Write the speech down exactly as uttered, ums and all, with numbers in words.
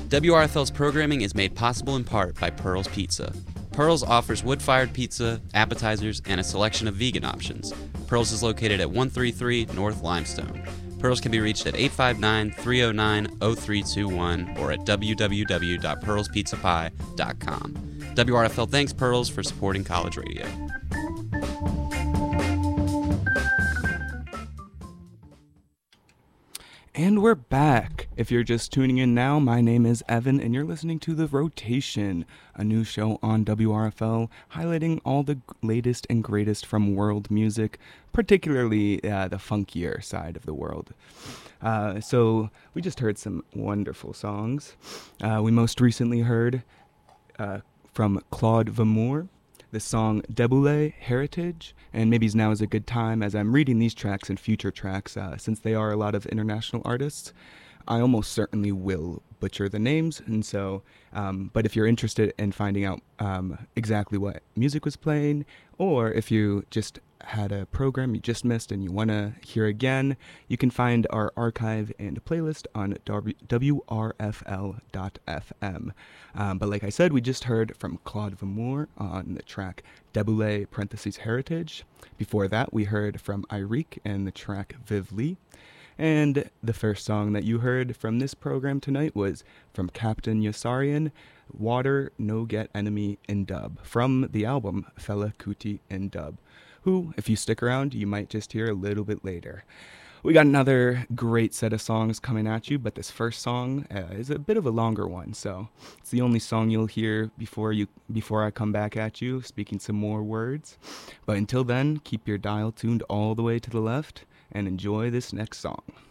W R F L's programming is made possible in part by Pearl's Pizza. Pearl's offers wood-fired pizza, appetizers, and a selection of vegan options. Pearl's is located at one thirty-three North Limestone. Pearl's can be reached at eight five nine, three oh nine, oh three two one or at w w w dot pearls pizza pie dot com. W R F L thanks Pearl's for supporting college radio. And we're back. If you're just tuning in now, my name is Evan, and you're listening to The Rotation, a new show on W R F L highlighting all the latest and greatest from world music, particularly uh, the funkier side of the world. Uh, so we just heard some wonderful songs. Uh, we most recently heard uh, from Claude Vamour, the song Deboulé Heritage, and maybe now is a good time as I'm reading these tracks and future tracks, uh, since they are a lot of international artists, I almost certainly will butcher the names, and so, um, but if you're interested in finding out um, exactly what music was playing, or if you just had a program you just missed and you want to hear again, you can find our archive and playlist on w r f l dot f m. Um, but like I said, we just heard from Claude Vamour on the track Deboulé parentheses Heritage. Before that, we heard from Irique and the track Viv Lee. And the first song that you heard from this program tonight was from Captain Yossarian, Water No Get Enemy in Dub, from the album Fela Kuti in Dub, who, if you stick around, you might just hear a little bit later. We got another great set of songs coming at you, but this first song uh, is a bit of a longer one, so it's the only song you'll hear before you before I come back at you, speaking some more words. But until then, keep your dial tuned all the way to the left, and enjoy this next song.